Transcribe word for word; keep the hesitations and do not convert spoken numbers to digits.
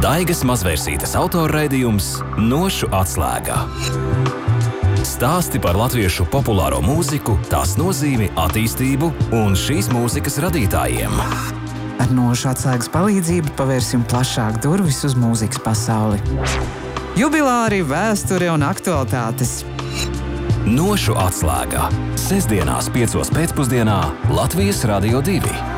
Daigas Mazvērsītes autorraidījums Nošu atslēga. Stāsti par latviešu populāro mūziku, tās nozīmi, attīstību un šīs mūzikas radītājiem. Ar Nošu atslēgas palīdzību pavērsim plašāk durvis uz mūzikas pasauli. Jubilāri, vēsture un aktualitātes. Nošu atslēga. Sestdienās piecos pēcpusdienā Latvijas Radio divi.